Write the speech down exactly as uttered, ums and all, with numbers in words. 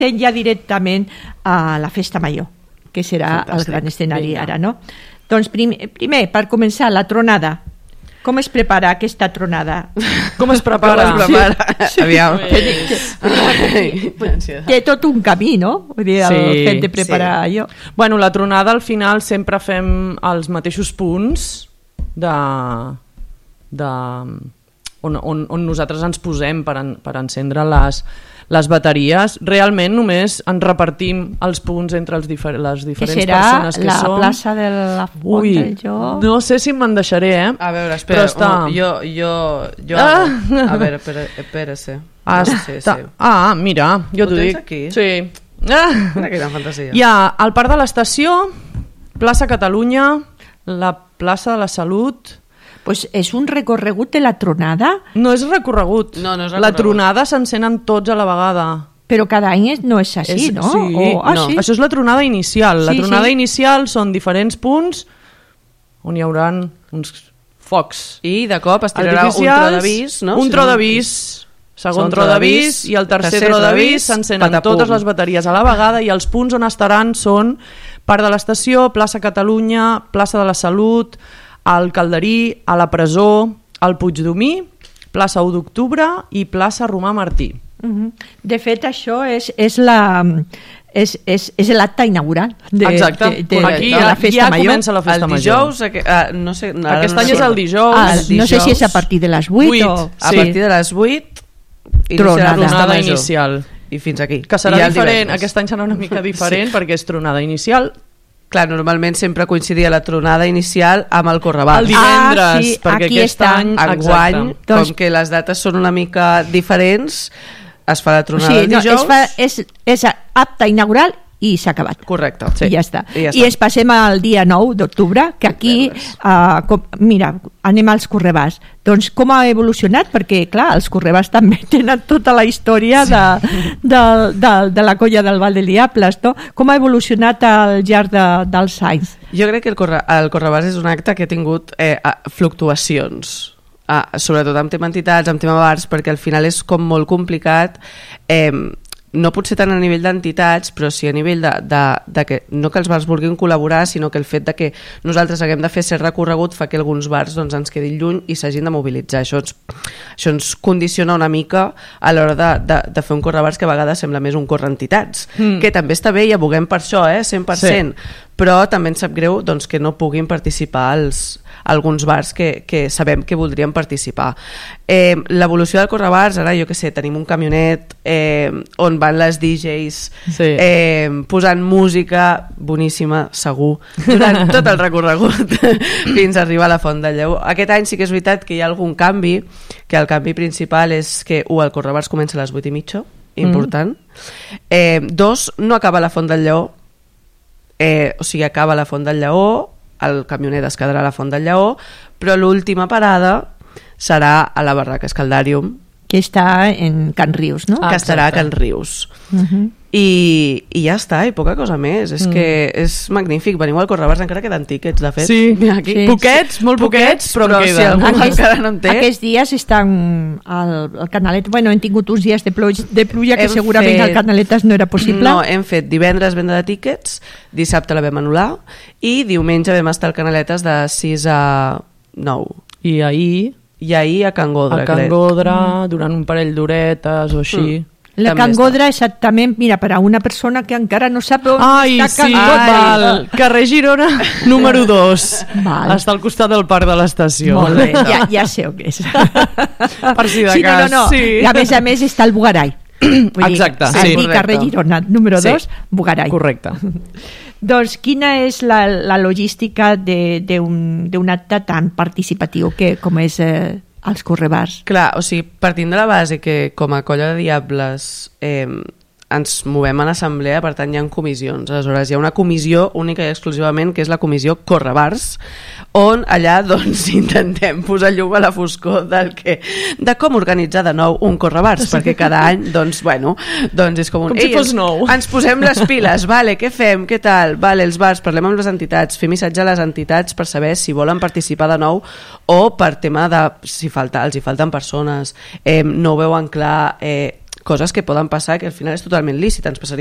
ja directament a la Festa Major, que serà Fantàstic. El gran escenari Vinga. Ara, no? Doncs primer, primer, per començar, la tronada. Com es prepara aquesta tronada? Com es prepara? Com es prepara? Sí. Aviam. Té tot un camí, no? Vull dir, el sí, fet de preparar sí. allò. Bueno, la tronada al final sempre fem els mateixos punts de... de on, on, on nosaltres ens posem per, en, per encendre les, les bateries. Realment només ens repartim els punts entre els difer les diferents persones que la som. Que serà la plaça de la Font Ui, del Jo? No sé si me'n deixaré, eh? A veure, espera, està... jo, jo, jo ah. a veure, espera, espera sí. Ah, sí, sí. ah, mira, jo t'ho dic. Aquí? Sí. Ah. Mira quina fantasia. Hi ha el Parc de l'Estació, plaça Catalunya, la plaça de la Salut... Pues és un recorregut de la tronada? No és recorregut. No, no és recorregut. La tronada s'encenen tots a la vegada. Però cada any no és així, és, no? Sí. O, ah, no. sí? Això és la tronada inicial. La sí, tronada sí. inicial són diferents punts on hi haurà uns focs. I de cop es tirarà un tro d'avís, no? Un tro d'avís, segon tro d'avís i el tercer tro d'avís s'encenen totes les bateries a la vegada i els punts on estaran són Parc de l'Estació, plaça Catalunya, plaça de la Salut, al Calderí, a la Presó, al Puigdomí, plaça u d'Octubre i plaça Romà Martí. Uh-huh. De fet, això és, és la... És, és, és l'acte inaugural de, Exacte, de, de, aquí de ja, la Festa ja Major. comença la Festa el Major. Dijous, aqu uh, no sé, aquest no any sé. és el dijous. Ah, el dijous. No sé si és a partir de les vuit, vuit o... A sí. partir de les vuit tronada, tronada inicial. I fins aquí. Que serà diferent, aquest any serà una mica diferent sí. perquè és tronada inicial. Clar, normalment sempre coincidia la tronada inicial amb el Correbars. El divendres, ah, sí, perquè aquí aquest està. any... Enguany, com doncs... que les dates són una mica diferents, es fa la tronada sí, el dijous. No, es fa, és, és acte inaugural i s'ha acabat. Correcte. Sí. I ja està. I, ja I es passem al dia nou d'octubre, que aquí, uh, com, mira, anem als Correbars. Doncs com ha evolucionat? Perquè, clar, els Correbars també tenen tota la història sí. de, de, de, de la colla del Val de Diables, no? Com ha evolucionat al llarg de, dels anys? Jo crec que el, corre, el Correbars és un acte que ha tingut eh, fluctuacions. Ah, sobretot amb tema entitats, amb tema bars, perquè al final és com molt complicat... Eh, no pot ser tant a nivell d'entitats, però sí a nivell de, de, de que no que els bars vulguin col·laborar, sinó que el fet de que nosaltres haguem de fer cert recorregut fa que alguns bars doncs, ens quedin lluny i s'hagin de mobilitzar. Això ens, això ens condiciona una mica a l'hora de, de, de fer un correbars que a vegades sembla més un corre entitats, mm. que també està bé i aboguem per això, eh, cent per cent, sí. però també ens sap greu doncs, que no puguin participar els, alguns bars que, que sabem que voldrien participar. Eh, l'evolució del correbars, ara jo que sé, tenim un camionet eh, on van les D Js sí. eh, posant música boníssima, segur, durant tot el recorregut fins a arribar a la Font del Lleó. Aquest any sí que és veritat que hi ha algun canvi, que el canvi principal és que u, el correbars comença a les vuit i mitja, important. Mm. Eh, dos, no acaba la Font del Lleó, eh, o sigui, acaba la Font del Lleó, el camionet es quedarà a la Font del Lleó, però l'última parada serà a la Barraca Escaldàrium, que està en Can Rius, no? Que estarà a Can Rius. Uh-huh. I, i ja està, i poca cosa més. És mm. que és magnífic. Veniu al Correbars, encara queden tíquets, de fet. Sí, aquí. sí. Poquets, molt poquets, poquets però, però si algú Aquest, encara no en té... Aquests dies estan al, al Canalet. Bueno, hem tingut uns dies de, pluja, de pluja que hem segurament fet... al Canaletes no era possible. No, hem fet divendres venda de tíquets, dissabte la vam anul·lar i diumenge vam estar al Canaletes de sis a nou. I ahir... I ahir a Can Godra, a Can Godra, mm. durant un parell d'horetes o així. Mm. La Can Godra, exactament, mira, per a una persona que encara no sap on Ai, està sí, Can Godra. Val. Carrer Girona, número dos. Val. Està al costat del Parc de l'Estació. Molt bé, ja, ja sé on és. Per si de sí, cas. No, no, no. Sí. I a més a més està el Bugarai. Vull Exacte. dir, Sí, carrer Girona, número dos, sí. Bugarai. Correcte. Doncs quina és la, la logística d'un acte tan participatiu que com és eh, els Correbars? Clar, o sigui, partint de la base que com a colla de diables eh, ens movem en assemblea, per tant hi ha comissions. Aleshores hi ha una comissió única i exclusivament que és la comissió Correbars, on allà doncs intentem posar llum a la foscor del que, de com organitzar de nou un Correbars, perquè cada any doncs, bueno, doncs és com un... Com si fos nou. Ens, ens posem les piles, vale, què fem, què tal, vale, els bars, parlem amb les entitats, fem missatge a les entitats per saber si volen participar de nou o per tema de si falta, els hi falten persones, eh, no ho veuen clar, eh, coses que poden passar que al final és totalment lícit, ens passaria